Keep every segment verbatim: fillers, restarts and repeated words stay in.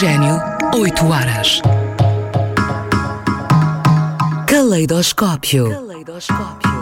Oxigênio, oito horas. Caleidoscópio. Caleidoscópio.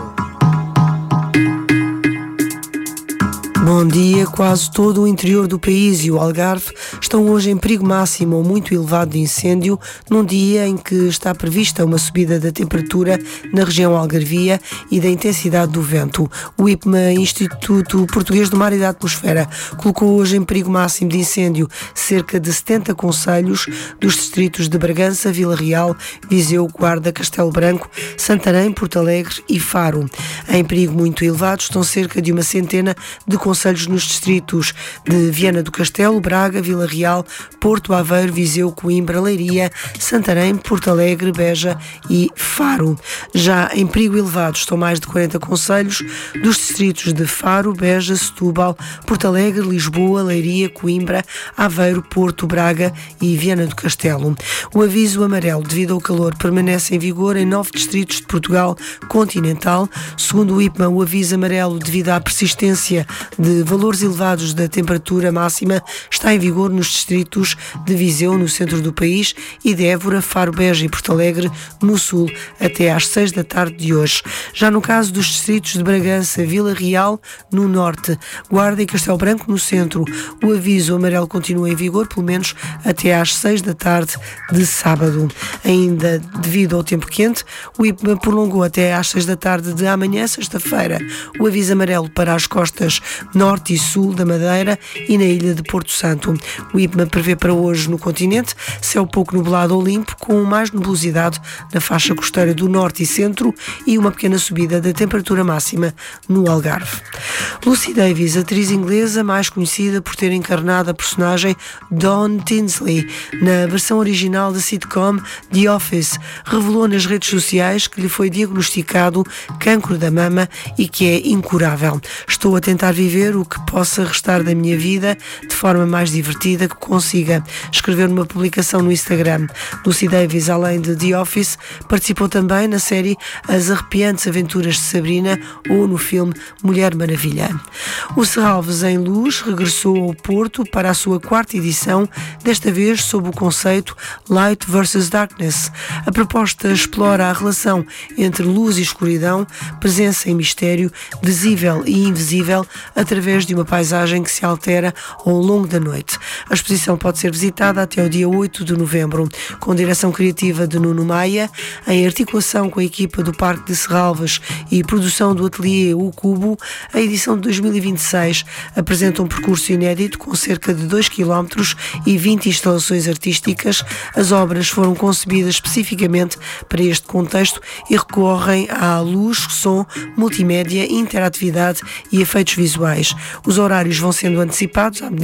Bom dia. Quase todo o interior do país e o Algarve estão hoje em perigo máximo ou muito elevado de incêndio, num dia em que está prevista uma subida da temperatura na região algarvia e da intensidade do vento. O I P M A, Instituto Português do Mar e da Atmosfera, colocou hoje em perigo máximo de incêndio cerca de setenta concelhos dos distritos de Bragança, Vila Real, Viseu, Guarda, Castelo Branco, Santarém, Porto Alegre e Faro. Em perigo muito elevado estão cerca de uma centena de concelhos nos distritos de Viana do Castelo, Braga, Vila Real, Porto, Aveiro, Viseu, Coimbra, Leiria, Santarém, Porto Alegre, Beja e Faro. Já em perigo elevado estão mais de quarenta concelhos dos distritos de Faro, Beja, Setúbal, Porto Alegre, Lisboa, Leiria, Coimbra, Aveiro, Porto, Braga e Viana do Castelo. O aviso amarelo devido ao calor permanece em vigor em nove distritos de Portugal continental. Segundo o I P M A, o aviso amarelo devido à persistência de valores elevados da temperatura máxima está em vigor nos distritos de Viseu, no centro do país, e de Évora, Faro, Beja e Porto Alegre, no sul, até às seis da tarde de hoje. Já no caso dos distritos de Bragança, Vila Real, no norte, Guarda e Castelo Branco, no centro, o aviso amarelo continua em vigor, pelo menos até às seis da tarde de sábado. Ainda devido ao tempo quente, o I P M A prolongou até às seis da tarde de amanhã, sexta-feira, o aviso amarelo para as costas norte e sul da Madeira e na ilha de Porto Santo. O I P M A prevê para hoje no continente céu pouco nublado ou limpo, com mais nebulosidade na faixa costeira do norte e centro e uma pequena subida da temperatura máxima no Algarve. Lucy Davis, atriz inglesa mais conhecida por ter encarnado a personagem Dawn Tinsley na versão original da sitcom The Office, revelou nas redes sociais que lhe foi diagnosticado cancro da mama e que é incurável. Estou a tentar viver o que possa restar da minha vida de forma mais divertida que consiga, escreveu numa publicação no Instagram. Lucy Davis, além de The Office, participou também na série As Arrepiantes Aventuras de Sabrina ou no filme Mulher Maravilha. O Serralves em Luz regressou ao Porto para a sua quarta edição, desta vez sob o conceito Light versus Darkness. A proposta explora a relação entre luz e escuridão, presença e mistério, visível e invisível, através de uma paisagem que se altera ao longo da noite. A exposição pode ser visitada até o dia oito de novembro, com direção criativa de Nuno Maia, em articulação com a equipa do Parque de Serralves e produção do ateliê O Cubo. A edição de dois mil e vinte e seis apresenta um percurso inédito com cerca de dois quilómetros e vinte instalações artísticas. As obras foram concebidas especificamente para este contexto e recorrem à luz, som, multimédia, interatividade e efeitos visuais. Os horários vão sendo antecipados à medida